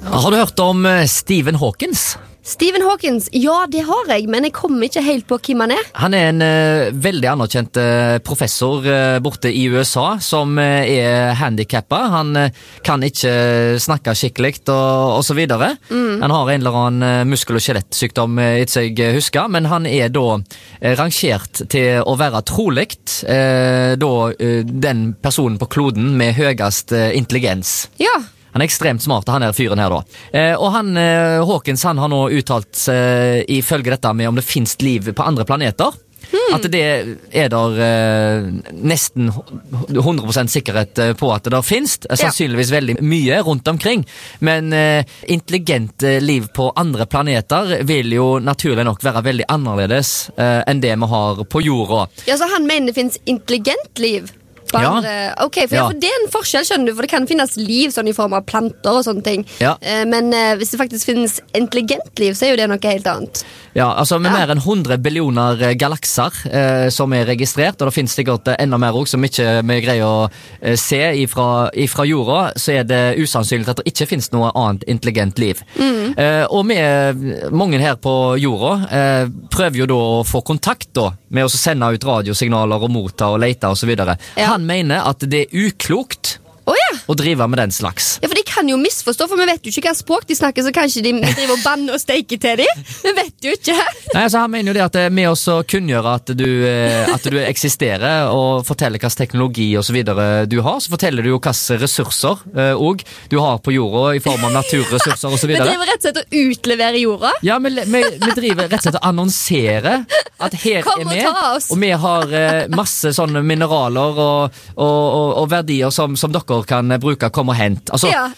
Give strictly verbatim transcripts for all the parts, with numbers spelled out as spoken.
Har du hørt om Stephen Hawkins? Stephen Hawkins, ja det har jeg, men jeg kommer ikke helt på hvem han er. Han er en uh, veldig anerkjent uh, professor uh, borte i U S A som uh, er handicappet. Han uh, kan ikke snakke skikkelig og, og så videre. Mm. Han har en eller annen uh, muskel- og skjelettsykdom, uh, ikke jeg husker, men han er da uh, rangert til å være trolikt uh, da uh, den personen på kloden med høyest uh, intelligens. Ja. Han er ekstremt smart, han er fyren her da. Eh, og han, eh, Hawkins, han har nå uttalt eh, ifølge dette med om det finnes liv på andre planeter. Hmm. At det er der eh, nesten hundre prosent sikkerhet på at det der finnes. Sannsynligvis ja. Veldig mye rundt omkring. Men eh, intelligent liv på andre planeter vil jo naturlig nok være veldig annerledes eh, enn det vi har på jorda. Ja, så han mener det finnes intelligent liv? Ja. Ok, for, ja. For det er en forskjell, skjønner du, for det kan finnes liv sånn i form av planter og sånne ting. Ja. Eh, men eh, hvis det faktisk finnes intelligent liv, så er jo det noe helt annet. Ja, altså med ja. Mer enn hundre billioner galakser eh, som er registrert, og det finnes sikkert enda mer også som ikke vi greier å eh, se ifra, ifra jorda, så er det usannsynlig at det ikke finnes noe annet intelligent liv. Mm. Eh, og vi, mange her på jorda, eh, prøver jo da å få kontakt da, med å sende ut radiosignaler og motta og lete og så videre. Ja. Han mener at det er uklokt oh, ja. Å drive med den slags. Ja, for de kan jo misforstå, for vi vet jo ikke hva språk de snakker, så kanskje de driver og banner og steker til dem. Vi vet jo ikke. Nei, altså han mener jo det at med oss å kunngjøre at du, at du eksisterer og forteller hvilken teknologi og så videre du har, så forteller du jo hvilke ressurser uh, og du har på jorda i form av naturressurser og så videre. Vi driver rett og slett å utlevere jorda. Ja, vi, vi, vi driver rett og slett å annonsere at her Kom er vi, og, og vi har uh, masse sånne mineraler og, og, og, og verdier som, som dere kan bruke, kom og hent. Altså, ja.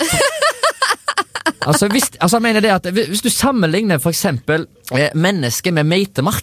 altså, hvis, altså, jeg mener det at hvis du sammenligner for eksempel eh, mennesker med meitemark,